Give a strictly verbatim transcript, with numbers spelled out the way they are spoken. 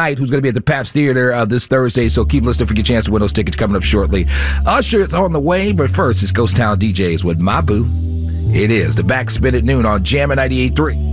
Knight, who's going to be at the Pabst Theater uh, this Thursday. So keep listening for your chance to win those tickets coming up shortly. Usher is on the way, but first it's Ghost Town D Js with My Boo. It is the Backspin at noon on Jammin' ninety-eight point three.